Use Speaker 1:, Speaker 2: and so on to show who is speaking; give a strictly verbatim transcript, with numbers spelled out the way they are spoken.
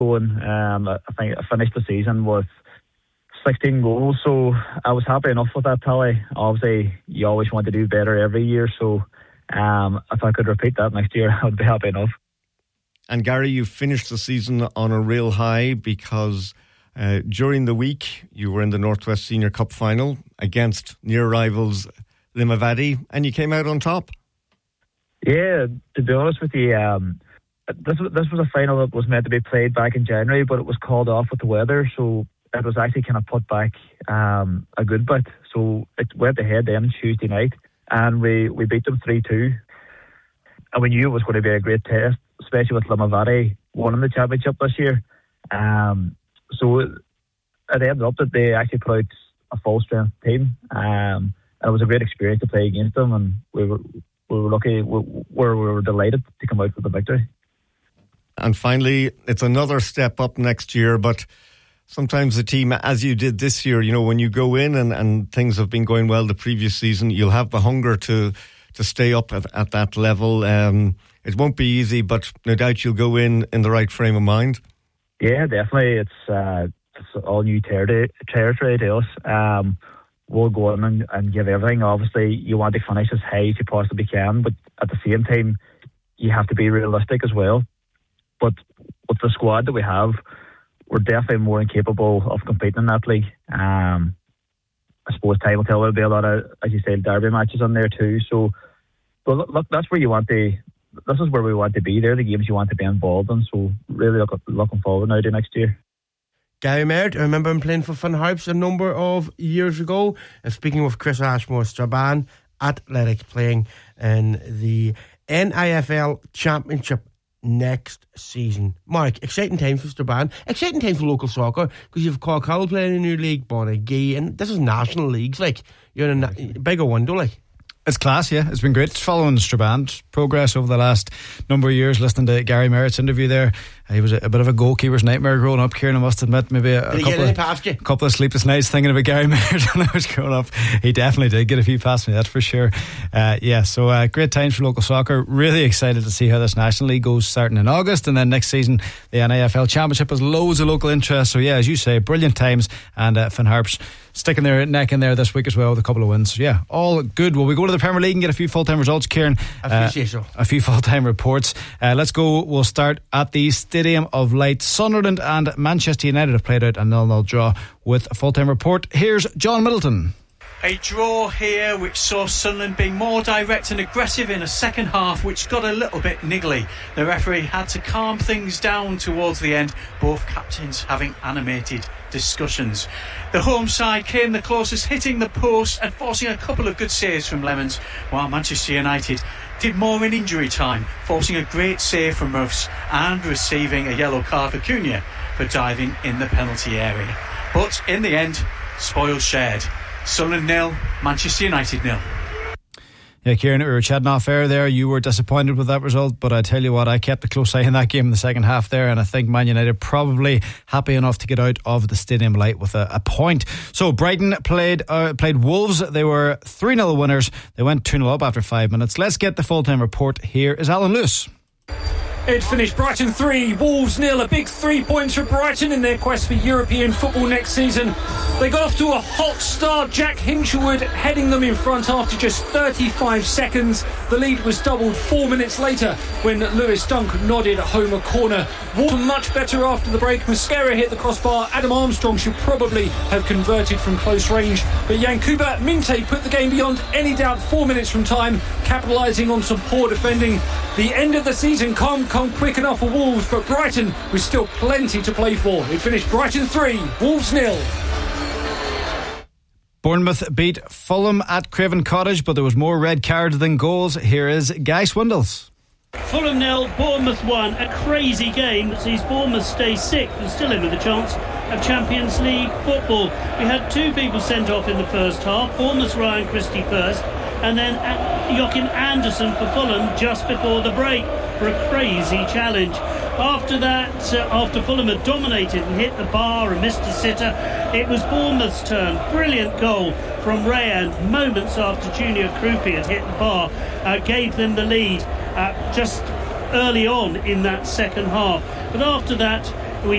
Speaker 1: going. Um, I think I finished the season with sixteen goals, so I was happy enough with that tally. Obviously, you always want to do better every year, so um, if I could repeat that next year, I'd be happy enough.
Speaker 2: And Gary, you finished the season on a real high because uh, during the week you were in the Northwest Senior Cup final against near rivals Limavady, and you came out on top.
Speaker 1: Yeah, to be honest with you, um, this was this was a final that was meant to be played back in January, but it was called off with the weather, so it was actually kind of put back um, a good bit. So it went ahead then Tuesday night, and we, we beat them three two, and we knew it was going to be a great test, especially with Limavady winning the championship this year. Um, so it, it ended up that they actually put out a full strength team, um, and it was a great experience to play against them, and we were we were lucky, we, we were delighted to come out with the victory.
Speaker 2: And finally, it's another step up next year, but sometimes the team, as you did this year, you know, when you go in and, and things have been going well the previous season, you'll have the hunger to to stay up at, at that level. Um, it won't be easy, but no doubt you'll go in in the right frame of mind.
Speaker 1: Yeah, definitely. It's, uh, it's all new ter- territory to us. Um, we'll go in and, and give everything. Obviously, you want to finish as high as you possibly can, but at the same time, you have to be realistic as well. But with the squad that we have, we're definitely more than capable of competing in that league. Um, I suppose time will tell. There'll be a lot of, as you said, derby matches on there too. So, but look, look, that's where you want to. This is where we want to be. They're the games you want to be involved in. So, really look, looking forward now to next year.
Speaker 3: Gary Merritt, I remember him playing for Finn Harps a number of years ago. And speaking with Chris Ashmore, Strabane Athletics playing in the N I F L Championship next season. Mark, exciting times for Strabane, exciting times for local soccer, because you've Corkhull playing in your league, Bonagee, and this is national leagues. Like, you're in a na- bigger window, like.
Speaker 4: It's class, yeah. It's been great following Strabane's progress over the last number of years. Listening to Gary Merritt's interview there, he was a, a bit of a goalkeeper's nightmare growing up, Kieran, I must admit. Maybe a, a, couple, of, a couple of sleepless nights thinking about Gary Merritt when I was growing up. He definitely did get a few past me, that's for sure. Uh, yeah, so uh, great times for local soccer. Really excited to see how this National League goes starting in August, and then next season the N I F L Championship has loads of local interest. So yeah, as you say, brilliant times, and uh, Finn Harps sticking their neck in there this week as well with a couple of wins. So yeah, all good. Will we go to the Premier League and get a few full-time results, Kieran?
Speaker 3: A few, uh, say so.
Speaker 4: A few full-time reports. Uh, let's go. We'll start at the Stadium of Light. Sunderland and Manchester United have played out a nil nil draw with a full-time report. Here's John Middleton.
Speaker 5: A draw here which saw Sunderland being more direct and aggressive in a second half, which got a little bit niggly. The referee had to calm things down towards the end, both captains having animated discussions. The home side came the closest, hitting the post and forcing a couple of good saves from Lemons, while Manchester United did more in injury time, forcing a great save from Ruffs and receiving a yellow card for Cunha for diving in the penalty area. But in the end, spoils shared. Sunderland nil, Manchester United nil.
Speaker 4: Yeah, Kieran, we were chatting off air there. You were disappointed with that result, but I tell you what, I kept a close eye on that game in the second half there, and I think Man United probably happy enough to get out of the Stadium Light with a, a point. So Brighton played uh, played Wolves. They were three nil winners. They went two nil up after five minutes. Let's get the full-time report. Here is Alan Lewis.
Speaker 6: It finished Brighton three, Wolves nil. A big three points for Brighton in their quest for European football next season. They got off to a hot start. Jack Hinchelwood heading them in front after just thirty-five seconds. The lead was doubled four minutes later when Lewis Dunk nodded home a corner. Wolves were much better after the break. Mosquera hit the crossbar. Adam Armstrong should probably have converted from close range, but Yankuba Minte put the game beyond any doubt four minutes from time, capitalising on some poor defending. The end of the season can't come quick enough for Wolves, but Brighton was still plenty to play for. It finished Brighton three, Wolves nil.
Speaker 4: Bournemouth beat Fulham at Craven Cottage, but there was more red cards than goals. Here is Guy Swindles.
Speaker 7: Fulham nil, Bournemouth one. A crazy game that sees Bournemouth stay sixth and still in with a chance of Champions League football. We had two people sent off in the first half. Bournemouth's Ryan Christie first, and then Joachim Andersen for Fulham just before the break for a crazy challenge. After that, uh, after Fulham had dominated and hit the bar and missed a sitter, it was Bournemouth's turn. Brilliant goal from Rayan moments after Junior Krupi had hit the bar, uh, gave them the lead uh, just early on in that second half. But after that,